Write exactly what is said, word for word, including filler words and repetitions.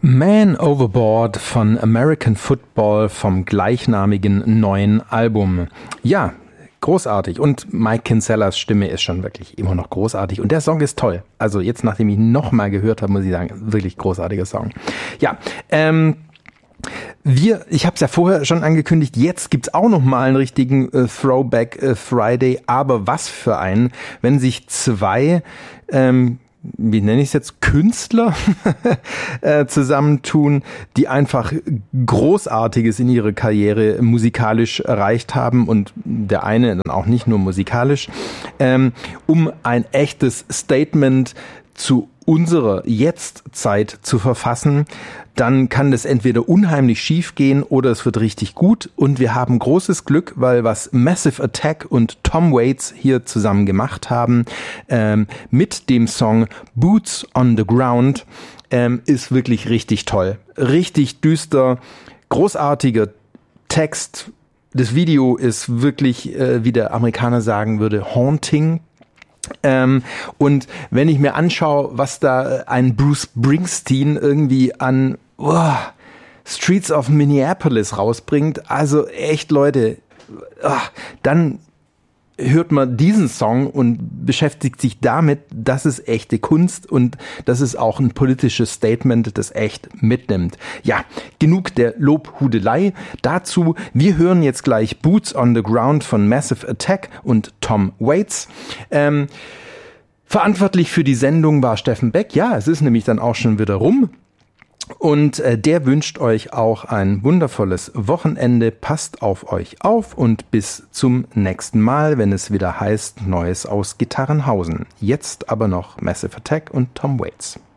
Man Overboard von American Football vom gleichnamigen neuen Album. Ja, großartig. Und Mike Kinsellas Stimme ist schon wirklich immer noch großartig. Und der Song ist toll. Also jetzt, nachdem ich ihn nochmal gehört habe, muss ich sagen, wirklich großartiger Song. Ja, ähm... Wir, ich habe es ja vorher schon angekündigt, jetzt gibt's auch noch mal einen richtigen äh, Throwback äh, Friday, aber was für einen, wenn sich zwei, ähm, wie nenne ich es jetzt, Künstler äh, zusammentun, die einfach Großartiges in ihrer Karriere musikalisch erreicht haben und der eine dann auch nicht nur musikalisch, ähm, um ein echtes Statement zu unserer Jetztzeit zu verfassen, dann kann das entweder unheimlich schief gehen oder es wird richtig gut. Und wir haben großes Glück, weil was Massive Attack und Tom Waits hier zusammen gemacht haben, ähm, mit dem Song Boots on the Ground, ähm, ist wirklich richtig toll. Richtig düster, großartiger Text. Das Video ist wirklich, äh, wie der Amerikaner sagen würde, haunting. Ähm, und wenn ich mir anschaue, was da ein Bruce Springsteen irgendwie an oh, Streets of Minneapolis rausbringt, also echt Leute, oh, dann hört man diesen Song und beschäftigt sich damit, das ist echte Kunst und das ist auch ein politisches Statement, das echt mitnimmt. Ja, genug der Lobhudelei dazu. Wir hören jetzt gleich Boots on the Ground von Massive Attack und Tom Waits. Ähm, verantwortlich für die Sendung war Steffen Beck. Ja, es ist nämlich dann auch schon wieder rum. Und äh, der wünscht euch auch ein wundervolles Wochenende. Passt auf euch auf und bis zum nächsten Mal, wenn es wieder heißt Neues aus Gitarrenhausen. Jetzt aber noch Massive Attack und Tom Waits.